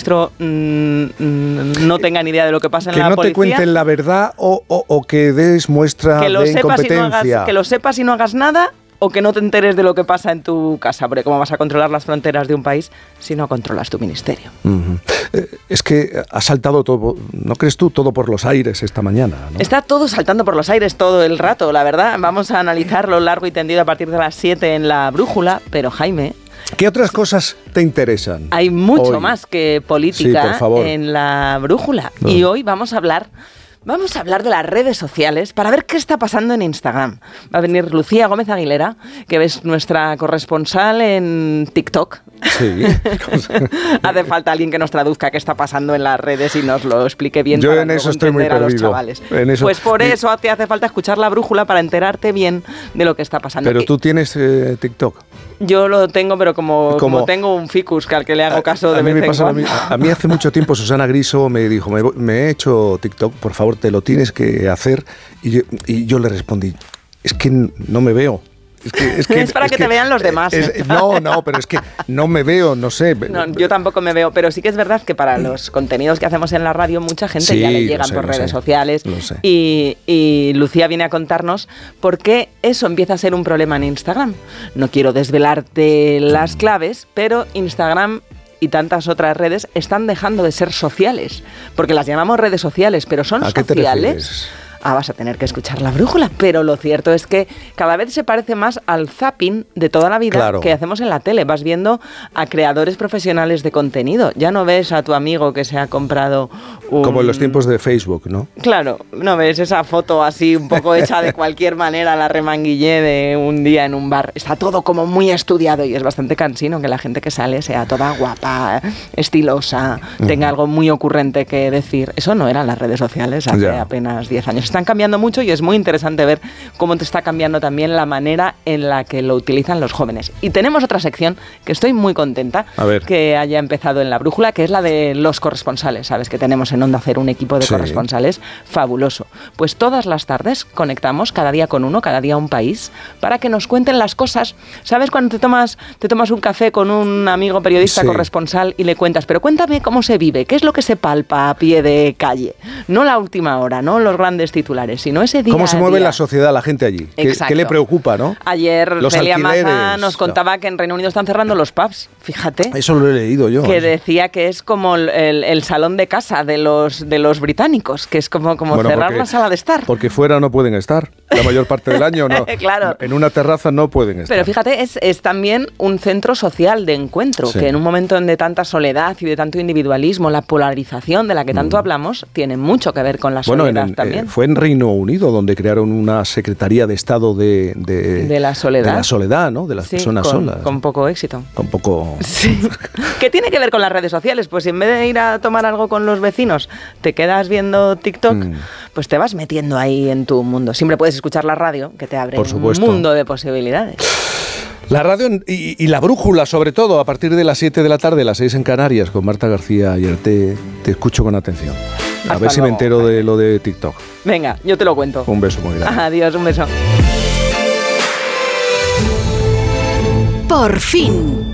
ministro no tenga ni idea de lo que pasa en la policía. Que no te cuenten la verdad o que des muestra de incompetencia. Que lo sepas y no hagas nada, o que no te enteres de lo que pasa en tu casa, porque ¿cómo vas a controlar las fronteras de un país si no controlas tu ministerio? Es que ha saltado todo, ¿no crees tú? Todo por los aires esta mañana, ¿no? Está todo saltando por los aires todo el rato, la verdad. Vamos a analizarlo largo y tendido a partir de las 7 en La Brújula, pero Jaime... ¿Qué otras cosas te interesan? Hay mucho más que política en La Brújula. No. Y hoy vamos a hablar de las redes sociales para ver qué está pasando en Instagram. Va a venir Lucía Gómez Aguilera, que es nuestra corresponsal en TikTok. Sí. Hace falta alguien que nos traduzca qué está pasando en las redes y nos lo explique bien. Yo en eso estoy muy perdido. Los chavales. Pues por eso te hace falta escuchar La Brújula para enterarte bien de lo que está pasando. Pero tú tienes TikTok. Yo lo tengo, pero como tengo un ficus que al que le hago caso de vez en cuando. A mí hace mucho tiempo Susana Griso me dijo, me he hecho TikTok, por favor, te lo tienes que hacer. Y yo le respondí, es que no me veo. Es para que te vean los demás. No, pero es que no me veo, no sé. No, yo tampoco me veo, pero sí que es verdad que para los contenidos que hacemos en la radio, mucha gente ya le llegan por redes sociales. Y Lucía viene a contarnos por qué eso empieza a ser un problema en Instagram. No quiero desvelarte las claves, pero Instagram y tantas otras redes están dejando de ser sociales, porque las llamamos redes sociales, pero son sociales. ¿A qué te refieres? Vas a tener que escuchar La Brújula, pero lo cierto es que cada vez se parece más al zapping de toda la vida que hacemos en la tele. Vas viendo a creadores profesionales de contenido. Ya no ves a tu amigo que se ha comprado como en los tiempos de Facebook, ¿no? Claro, no ves esa foto así un poco hecha de cualquier manera, la remanguillé de un día en un bar. Está todo como muy estudiado y es bastante cansino que la gente que sale sea toda guapa, estilosa, tenga algo muy ocurrente que decir. Eso no eran las redes sociales hace apenas 10 años. Están cambiando mucho y es muy interesante ver cómo te está cambiando también la manera en la que lo utilizan los jóvenes. Y tenemos otra sección que estoy muy contenta que haya empezado en La Brújula, que es la de los corresponsales. Sabes que tenemos en Onda Cero un equipo de corresponsales fabuloso. Pues todas las tardes conectamos, cada día con uno, cada día un país, para que nos cuenten las cosas. ¿Sabes cuando te tomas un café con un amigo periodista corresponsal y le cuentas, pero cuéntame cómo se vive, qué es lo que se palpa a pie de calle? No la última hora, no los grandes titulares, sino ese día. ¿Cómo se mueve la sociedad, la gente allí? ¿Qué le preocupa, no? Ayer Celia Maza nos contaba que en Reino Unido están cerrando los pubs, fíjate. Eso lo he leído yo. Que decía que es como el salón de casa de los británicos, que es como cerrar la sala de estar. Porque fuera no pueden estar, la mayor parte del año no. Claro. En una terraza no pueden estar. Pero fíjate, es también un centro social de encuentro, que en un momento de tanta soledad y de tanto individualismo, la polarización de la que tanto hablamos, tiene mucho que ver con la soledad también. Fue en Reino Unido donde crearon una Secretaría de Estado de la soledad. De la soledad, ¿no? De las personas solas. Con poco éxito. Con poco... Sí. ¿Qué tiene que ver con las redes sociales? Pues en vez de ir a tomar algo con los vecinos, te quedas viendo TikTok, pues te vas metiendo ahí en tu mundo. Siempre puedes escuchar la radio, que te abre un mundo de posibilidades. La radio y La Brújula, sobre todo, a partir de las 7 de la tarde, las 6 en Canarias, con Marta García ayer. Te escucho con atención. A ver si me entero de lo de TikTok. Venga, yo te lo cuento. Un beso muy grande. Adiós, un beso. Por fin.